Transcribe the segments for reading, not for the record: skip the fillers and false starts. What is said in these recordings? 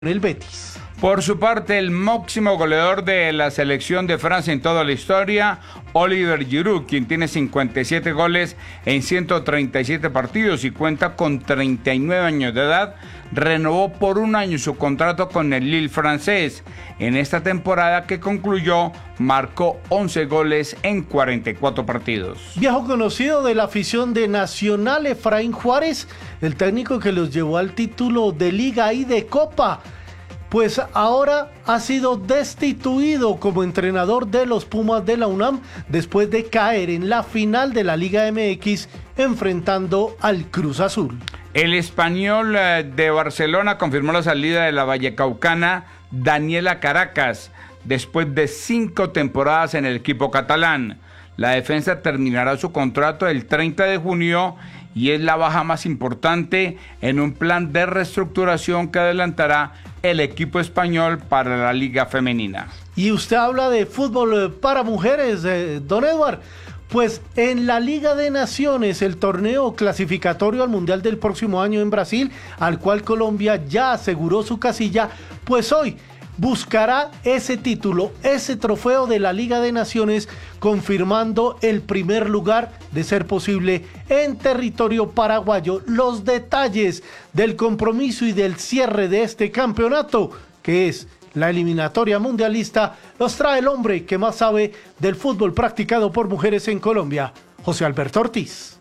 el Betis. Por su parte, el máximo goleador de la selección de Francia en toda la historia, Olivier Giroud, quien tiene 57 goles en 137 partidos y cuenta con 39 años de edad, renovó por un año su contrato con el Lille francés. En esta temporada que concluyó, marcó 11 goles en 44 partidos. Viejo conocido de la afición de Nacional, Efraín Juárez, el técnico que los llevó al título de Liga y de Copa, pues ahora ha sido destituido como entrenador de los Pumas de la UNAM después de caer en la final de la Liga MX enfrentando al Cruz Azul. El Español de Barcelona confirmó la salida de la vallecaucana Daniela Caracas después de 5 temporadas en el equipo catalán. La defensa terminará su contrato el 30 de junio y es la baja más importante en un plan de reestructuración que adelantará el equipo español para la Liga Femenina. Y usted habla de fútbol para mujeres, don Edward. Pues en la Liga de Naciones, el torneo clasificatorio al Mundial del próximo año en Brasil, al cual Colombia ya aseguró su casilla, pues hoy buscará ese título, ese trofeo de la Liga de Naciones, confirmando el primer lugar de ser posible en territorio paraguayo. Los detalles del compromiso y del cierre de este campeonato, que es la eliminatoria mundialista, los trae el hombre que más sabe del fútbol practicado por mujeres en Colombia, José Alberto Ortiz.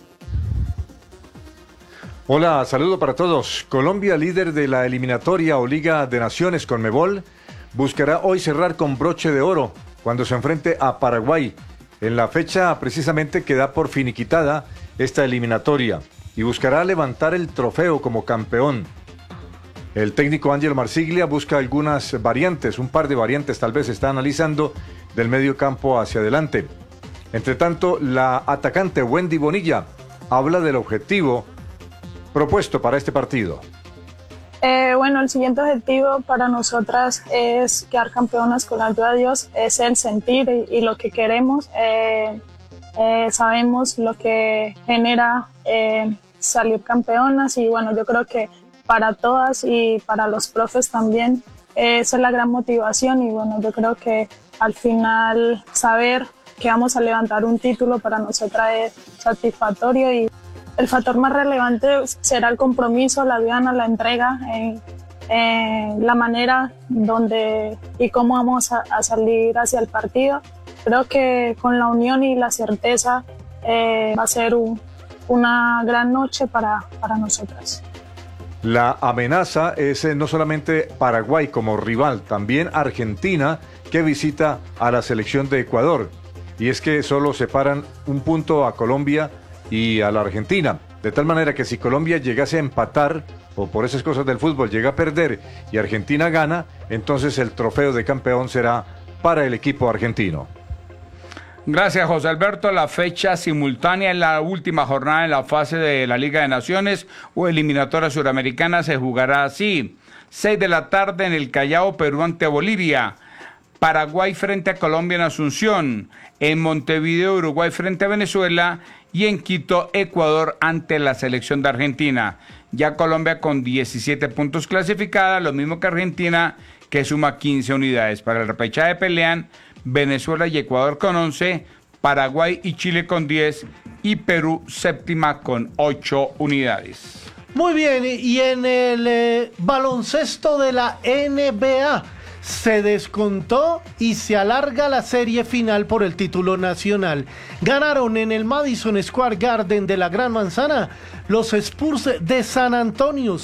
Hola, saludo para todos. Colombia, líder de la eliminatoria o Liga de Naciones Conmebol, buscará hoy cerrar con broche de oro cuando se enfrente a Paraguay, en la fecha precisamente que da por finiquitada esta eliminatoria, y buscará levantar el trofeo como campeón. El técnico Ángel Marsiglia busca algunas variantes, un par de variantes tal vez está analizando del medio campo hacia adelante. Entre tanto, la atacante Wendy Bonilla habla del objetivo propuesto para este partido. Bueno, el siguiente objetivo para nosotras es quedar campeonas con la ayuda de Dios, es el sentir y lo que queremos. Sabemos lo que genera salir campeonas y bueno, yo creo que para todas y para los profes también esa es la gran motivación y bueno, yo creo que al final saber que vamos a levantar un título para nosotras es satisfactorio y el factor más relevante será el compromiso, la gana, la entrega, la manera donde y cómo vamos a salir hacia el partido. Creo que con la unión y la certeza va a ser una gran noche para nosotras. La amenaza es no solamente Paraguay como rival, también Argentina, que visita a la selección de Ecuador. Y es que solo separan un punto a Colombia y a la Argentina, de tal manera que si Colombia llegase a empatar o por esas cosas del fútbol llega a perder y Argentina gana, entonces el trofeo de campeón será para el equipo argentino. Gracias, José Alberto. La fecha simultánea en la última jornada en la fase de la Liga de Naciones o eliminatoria suramericana se jugará así: 6 de la tarde en el Callao, Perú ante Bolivia; Paraguay frente a Colombia en Asunción; en Montevideo, Uruguay frente a Venezuela; y en Quito, Ecuador ante la selección de Argentina. Ya Colombia con 17 puntos clasificada, lo mismo que Argentina, que suma 15 unidades. Para el repechaje pelean Venezuela y Ecuador con 11, Paraguay y Chile con 10 y Perú séptima con 8 unidades. Muy bien, y en el baloncesto de la NBA se descontó y se alarga la serie final por el título nacional. Ganaron en el Madison Square Garden de la Gran Manzana los Spurs de San Antonio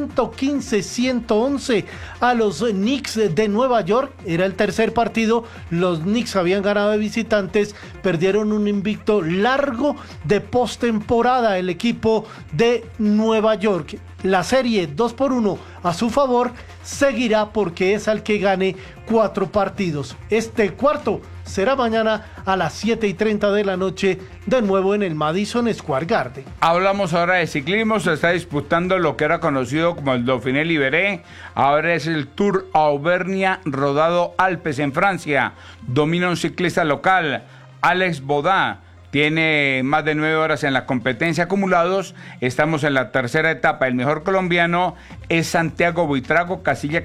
115-111 a los Knicks de Nueva York. Era el tercer partido, los Knicks habían ganado de visitantes, perdieron un invicto largo de postemporada el equipo de Nueva York. La serie 2-1 a su favor seguirá porque es al que gane 4 partidos. Este cuarto será mañana a las 7:30 de la noche, de nuevo en el Madison Square Garden. Hablamos ahora de ciclismo. Se está disputando lo que era conocido como el Dauphiné Libéré. Ahora es el Tour Auvernia Rodado Alpes en Francia. Domina un ciclista local, Alex Baudin. tiene más de 9 horas en la competencia acumulados. Estamos en la tercera etapa. El mejor colombiano es Santiago Buitrago, casilla